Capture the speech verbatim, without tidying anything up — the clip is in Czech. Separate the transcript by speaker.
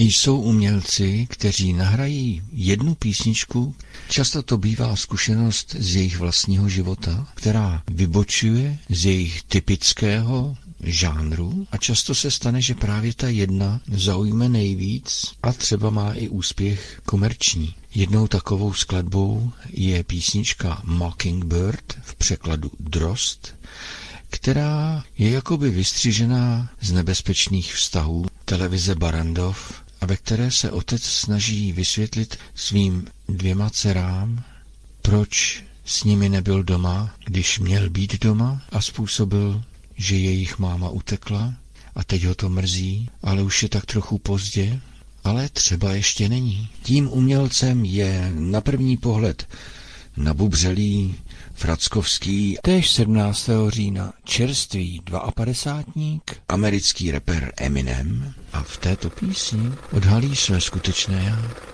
Speaker 1: Jsou umělci, kteří nahrají jednu písničku, často to bývá zkušenost z jejich vlastního života, která vybočuje z jejich typického žánru a často se stane, že právě ta jedna zaujme nejvíc a třeba má i úspěch komerční. Jednou takovou skladbou je písnička Mockingbird, v překladu Drost, která je jakoby vystřižená z nebezpečných vztahů televize Barrandov a ve které se otec snaží vysvětlit svým dvěma dcerám, proč s nimi nebyl doma, když měl být doma, a způsobil, že jejich máma utekla a teď ho to mrzí, ale už je tak trochu pozdě, ale třeba ještě není. Tím umělcem je na první pohled nabubřelý frackovský, též sedmnáctého října čerstvý dvaapadesátník, americký rapper Eminem, a v této písni odhalí své skutečné já.